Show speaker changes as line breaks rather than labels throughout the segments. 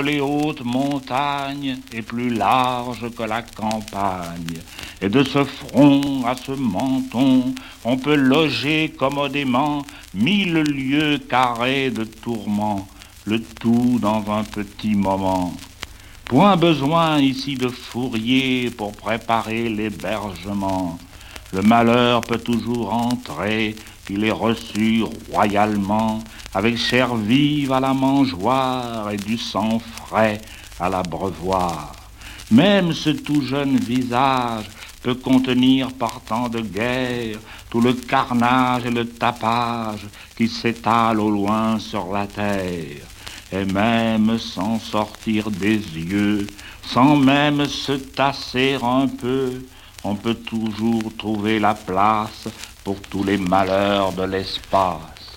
les hautes montagnes est plus large que la campagne. Et de ce front à ce menton, on peut loger commodément 1000 lieues carrées de tourments, le tout dans un petit moment. Point besoin ici de fourrier pour préparer l'hébergement. Le malheur peut toujours entrer, il est reçu royalement, avec chair vive à la mangeoire et du sang frais à l'abreuvoir. Même ce tout jeune visage peut contenir par temps de guerre tout le carnage et le tapage qui s'étale au loin sur la terre. Et même sans sortir des yeux, sans même se tasser un peu, on peut toujours trouver la place pour tous les malheurs de l'espace.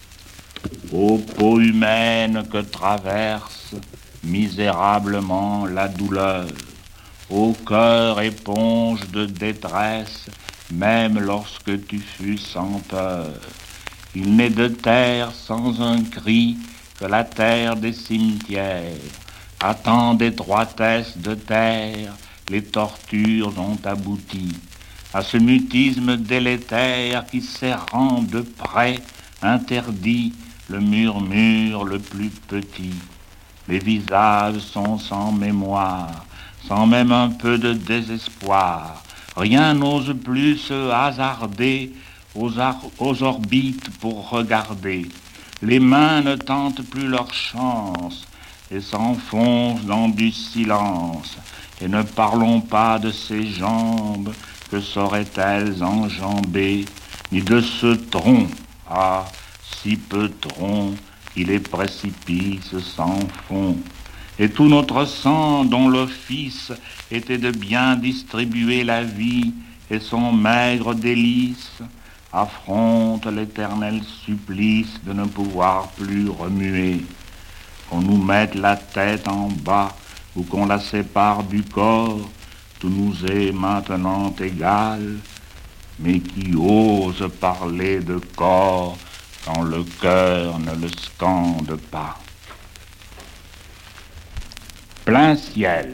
Ô peau humaine que traverse misérablement la douleur, ô cœur éponge de détresse, même lorsque tu fus sans peur, il n'est de terre sans un cri que la terre des cimetières. À tant d'étroitesse de terre, les tortures ont abouti à ce mutisme délétère qui, serrant de près, interdit le murmure le plus petit. Les visages sont sans mémoire, sans même un peu de désespoir. Rien n'ose plus se hasarder aux orbites pour regarder. Les mains ne tentent plus leur chance et s'enfoncent dans du silence. Et ne parlons pas de ces jambes que sauraient-elles enjamber, ni de ce tronc, ah, si peu tronc, qui les précipices sans fond. Et tout notre sang dont l'office était de bien distribuer la vie et son maigre délice, affronte l'éternel supplice de ne pouvoir plus remuer. Qu'on nous mette la tête en bas ou qu'on la sépare du corps, tout nous est maintenant égal, mais qui ose parler de corps quand le cœur ne le scande pas. Plein ciel.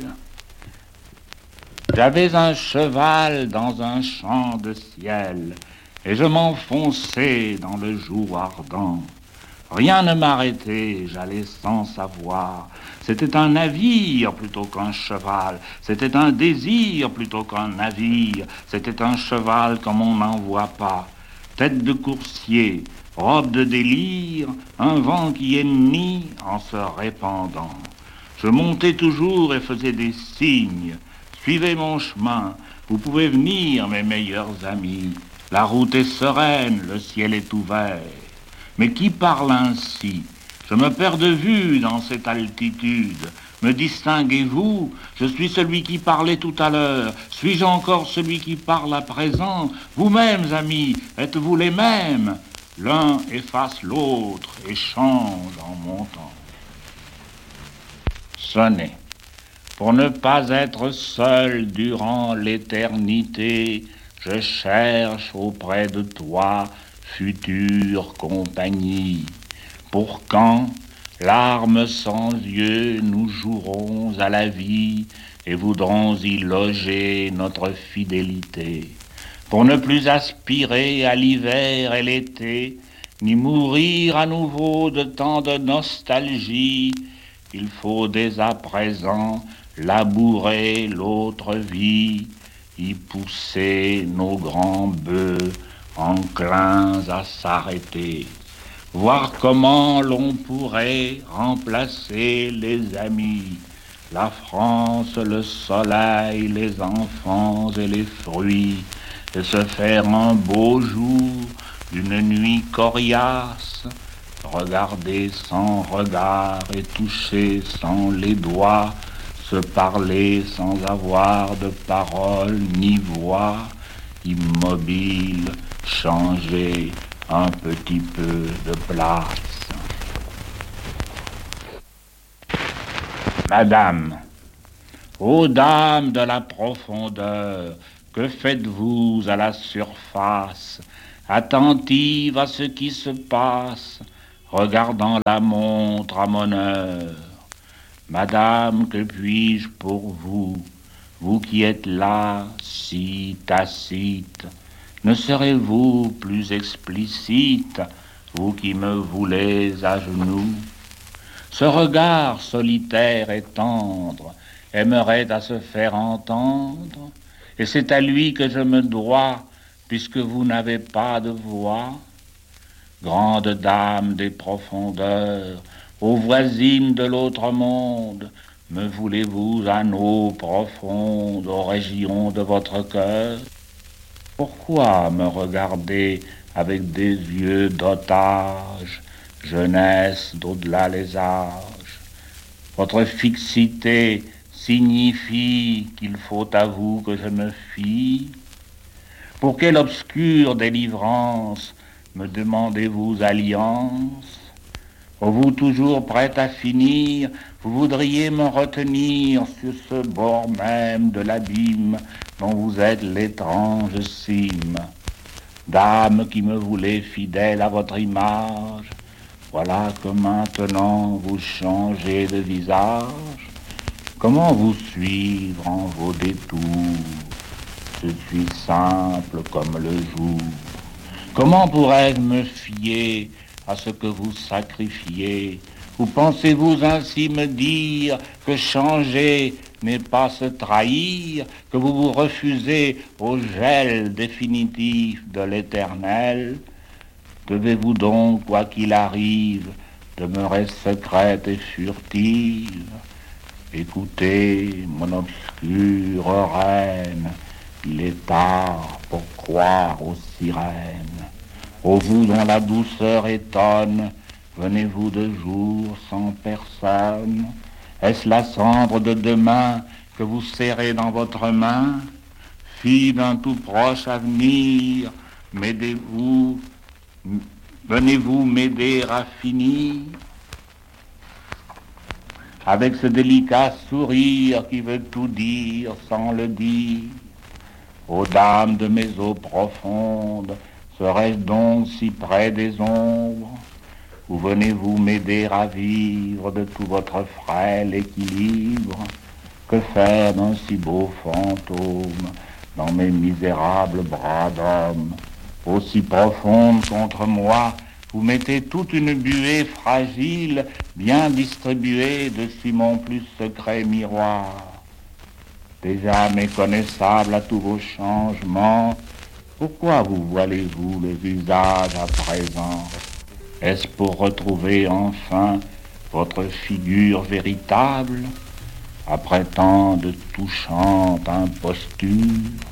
J'avais un cheval dans un champ de ciel, et je m'enfonçais dans le jour ardent. Rien ne m'arrêtait, j'allais sans savoir. C'était un navire plutôt qu'un cheval. C'était un désir plutôt qu'un navire. C'était un cheval comme on n'en voit pas. Tête de coursier, robe de délire, un vent qui hennit en se répandant. Je montais toujours et faisais des signes. Suivez mon chemin, vous pouvez venir, mes meilleurs amis. La route est sereine, le ciel est ouvert. Mais qui parle ainsi? Je me perds de vue dans cette altitude. Me distinguez-vous? Je suis celui qui parlait tout à l'heure. Suis-je encore celui qui parle à présent? Vous-mêmes, amis, êtes-vous les mêmes? L'un efface l'autre et change en montant. Sonnez. Pour ne pas être seul durant l'éternité, je cherche auprès de toi future compagnie. Pour quand, larmes sans yeux, nous jouerons à la vie et voudrons y loger notre fidélité. Pour ne plus aspirer à l'hiver et l'été, ni mourir à nouveau de tant de nostalgie, il faut dès à présent labourer l'autre vie, y pousser nos grands bœufs enclins à s'arrêter, voir comment l'on pourrait remplacer les amis, la France, le soleil, les enfants et les fruits, et se faire un beau jour d'une nuit coriace, regarder sans regard et toucher sans les doigts, se parler sans avoir de parole ni voix, immobile, changer un petit peu de place. Madame, ô dame de la profondeur, que faites-vous à la surface, attentive à ce qui se passe, regardant la montre à mon heure? Madame, que puis-je pour vous, vous qui êtes là, si tacite, ne serez-vous plus explicite, vous qui me voulez à genoux? Ce regard solitaire et tendre aimerait à se faire entendre, et c'est à lui que je me dois, puisque vous n'avez pas de voix. Grande dame des profondeurs, ô voisine de l'autre monde, me voulez-vous à eaux profondes, aux régions de votre cœur? Pourquoi me regarder avec des yeux d'otage, jeunesse d'au-delà les âges? Votre fixité signifie qu'il faut à vous que je me fie. Pour quelle obscure délivrance me demandez-vous alliance? Oh, vous toujours prête à finir, vous voudriez me retenir sur ce bord même de l'abîme dont vous êtes l'étrange cime. Dame qui me voulez fidèle à votre image, voilà que maintenant vous changez de visage. Comment vous suivre en vos détours? Je suis simple comme le jour. Comment pourrais-je me fier à ce que vous sacrifiez? Ou pensez-vous ainsi me dire que changer n'est pas se trahir, que vous vous refusez au gel définitif de l'éternel? Devez-vous donc, quoi qu'il arrive, demeurer secrète et furtive? Écoutez, mon obscure reine, il est tard pour croire aux sirènes. Ô vous dont la douceur étonne, venez-vous de jour sans personne? Est-ce la cendre de demain que vous serrez dans votre main? Fille d'un tout proche avenir, m'aidez-vous, venez-vous m'aider à finir? Avec ce délicat sourire qui veut tout dire sans le dire. Ô dame de mes eaux profondes, serais-je donc si près des ombres? Ou venez-vous m'aider à vivre de tout votre frêle équilibre? Que faire d'un si beau fantôme dans mes misérables bras d'homme? Aussi profonde contre moi, vous mettez toute une buée fragile, bien distribuée dessus mon plus secret miroir. Déjà méconnaissable à tous vos changements, pourquoi vous voilez-vous le visage à présent? Est-ce pour retrouver enfin votre figure véritable, après tant de touchantes impostures?